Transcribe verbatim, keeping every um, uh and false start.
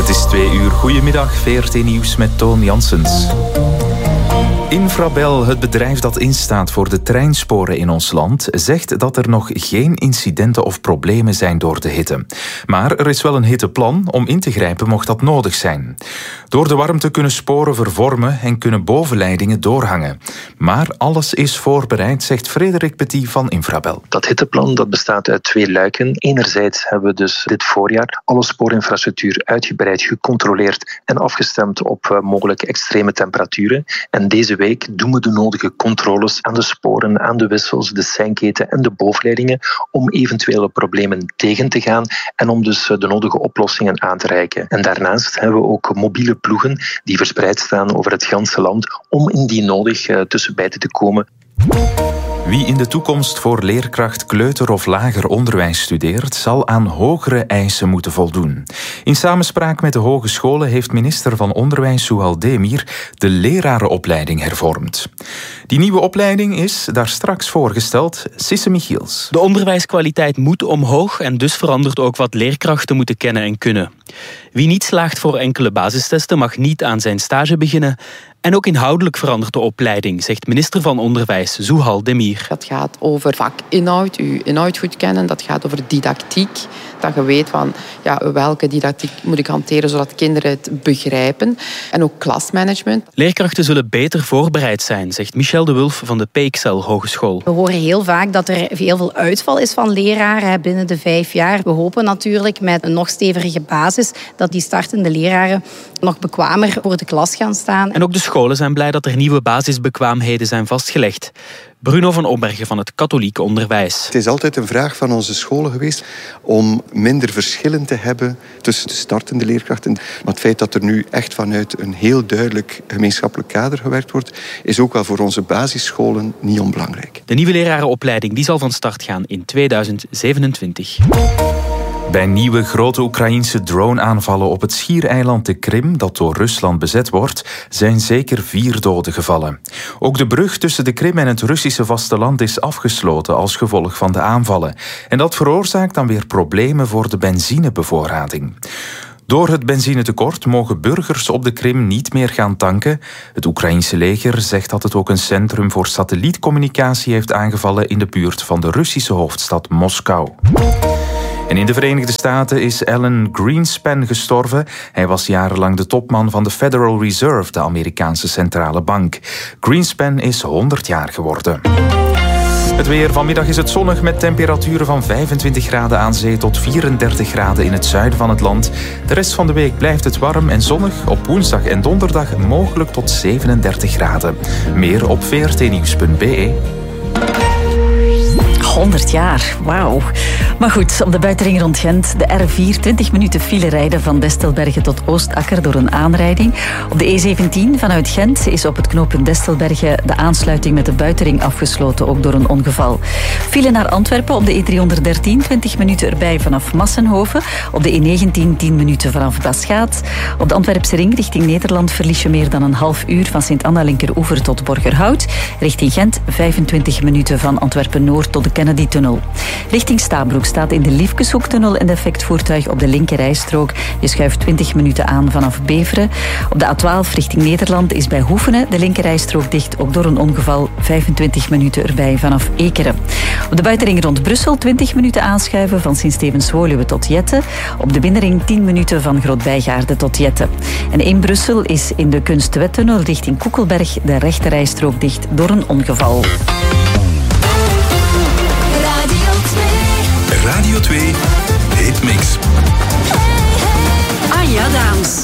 Het is twee uur. Goedemiddag, V R T Nieuws met Toon Janssens. Infrabel, het bedrijf dat instaat voor de treinsporen in ons land, zegt dat er nog geen incidenten of problemen zijn door de hitte. Maar er is wel een hitteplan om in te grijpen mocht dat nodig zijn. Door de warmte kunnen sporen vervormen en kunnen bovenleidingen doorhangen. Maar alles is voorbereid, zegt Frederik Petit van Infrabel. Dat hitteplan dat bestaat uit twee luiken. Enerzijds hebben we dus dit voorjaar alle spoorinfrastructuur uitgebreid gecontroleerd en afgestemd op uh, mogelijke extreme temperaturen. En deze week doen we de nodige controles aan de sporen, aan de wissels, de seinketen en de bovenleidingen om eventuele problemen tegen te gaan en om dus de nodige oplossingen aan te reiken. En daarnaast hebben we ook mobiele ploegen die verspreid staan over het ganse land om indien nodig uh, tussen beiden te komen. Wie in de toekomst voor leerkracht kleuter of lager onderwijs studeert, zal aan hogere eisen moeten voldoen. In samenspraak met de hogescholen heeft minister van Onderwijs Zouhal Demir de lerarenopleiding hervormd. Die nieuwe opleiding is daar straks voorgesteld. Sisse Michiels. De onderwijskwaliteit moet omhoog en dus verandert ook wat leerkrachten moeten kennen en kunnen. Wie niet slaagt voor enkele basistesten mag niet aan zijn stage beginnen. En ook inhoudelijk verandert de opleiding, zegt minister van Onderwijs Zouhal Demir. Dat gaat over vakinhoud, uw inhoud goed kennen. Dat gaat over didactiek. Dat je weet van ja, welke didactiek moet ik hanteren zodat kinderen het begrijpen. En ook klasmanagement. Leerkrachten zullen beter voorbereid zijn, zegt Michel de Wulf van de P X L Hogeschool. We horen heel vaak dat er heel veel uitval is van leraren binnen de vijf jaar. We hopen natuurlijk met een nog stevige basis dat die startende leraren nog bekwamer voor de klas gaan staan. En ook de scholen zijn blij dat er nieuwe basisbekwaamheden zijn vastgelegd. Bruno van Ombergen van het katholieke onderwijs. Het is altijd een vraag van onze scholen geweest om minder verschillen te hebben tussen de startende leerkrachten. Maar het feit dat er nu echt vanuit een heel duidelijk gemeenschappelijk kader gewerkt wordt, is ook wel voor onze basisscholen niet onbelangrijk. De nieuwe lerarenopleiding die zal van start gaan in tweeduizend zevenentwintig. Bij nieuwe grote Oekraïense drone-aanvallen op het schiereiland de Krim, dat door Rusland bezet wordt, zijn zeker vier doden gevallen. Ook de brug tussen de Krim en het Russische vasteland is afgesloten als gevolg van de aanvallen. En dat veroorzaakt dan weer problemen voor de benzinebevoorrading. Door het benzinetekort mogen burgers op de Krim niet meer gaan tanken. Het Oekraïense leger zegt dat het ook een centrum voor satellietcommunicatie heeft aangevallen in de buurt van de Russische hoofdstad Moskou. En in de Verenigde Staten is Alan Greenspan gestorven. Hij was jarenlang de topman van de Federal Reserve, de Amerikaanse centrale bank. Greenspan is honderd jaar geworden. Het weer. Vanmiddag is het zonnig met temperaturen van vijfentwintig graden aan zee tot vierendertig graden in het zuiden van het land. De rest van de week blijft het warm en zonnig. Op woensdag en donderdag mogelijk tot zevenendertig graden. Meer op v r t nieuws punt b e. honderd jaar, wauw. Maar goed, op de buitenring rond Gent, de R vier, twintig minuten file rijden van Destelbergen tot Oostakker door een aanrijding. Op de E zeventien vanuit Gent is op het knooppunt Destelbergen de aansluiting met de buitenring afgesloten, ook door een ongeval. File naar Antwerpen op de E driehonderddertien, twintig minuten erbij vanaf Massenhoven. Op de E negentien, tien minuten vanaf Basgaat. Op de Antwerpse ring richting Nederland verlies je meer dan een half uur van Sint-Anna-Linkeroever tot Borgerhout. Richting Gent, vijfentwintig minuten van Antwerpen-Noord tot de Kennedy-tunnel. Richting Stabroek staat in de Liefkeshoektunnel een defectvoertuig op de linkerrijstrook. Je schuift twintig minuten aan vanaf Beveren. Op de A twaalf richting Nederland is bij Hoefene de linkerrijstrook dicht, ook door een ongeval. vijfentwintig minuten erbij vanaf Ekeren. Op de buitenring rond Brussel twintig minuten aanschuiven van Sint-Stevens-Woluwe tot Jette. Op de binnenring tien minuten van Groot-Bijgaarde tot Jette. En in Brussel is in de Kunstwettunnel richting Koekelberg de rechterrijstrook dicht door een ongeval. Radio twee Hitmix. Anja Daams.